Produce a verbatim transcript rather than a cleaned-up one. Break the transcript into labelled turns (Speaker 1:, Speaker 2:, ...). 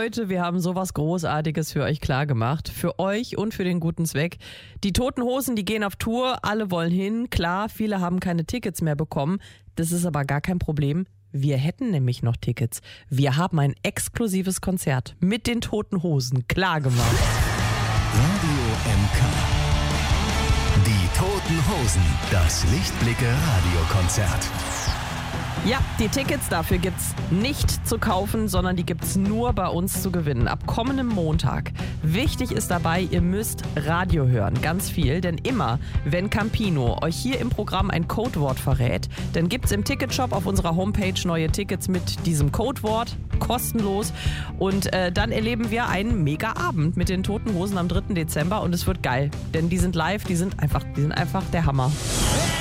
Speaker 1: Leute, wir haben sowas Großartiges für euch klargemacht. Für euch und für den guten Zweck. Die Toten Hosen, die gehen auf Tour, alle wollen hin. Klar, viele haben keine Tickets mehr bekommen. Das ist aber gar kein Problem. Wir hätten nämlich noch Tickets. Wir haben ein exklusives Konzert mit den Toten Hosen klargemacht.
Speaker 2: Radio M K. Die Toten Hosen. Das Lichtblicke-Radiokonzert.
Speaker 1: Ja, die Tickets dafür gibt's nicht zu kaufen, sondern die gibt's nur bei uns zu gewinnen. Ab kommendem Montag. Wichtig ist dabei, ihr müsst Radio hören. Ganz viel, denn immer, wenn Campino euch hier im Programm ein Codewort verrät, dann gibt's im Ticketshop auf unserer Homepage neue Tickets mit diesem Codewort. Kostenlos. Und äh, dann erleben wir einen Mega-Abend mit den Toten Hosen am dritten Dezember und es wird geil. Denn die sind live, die sind einfach, die sind einfach der Hammer.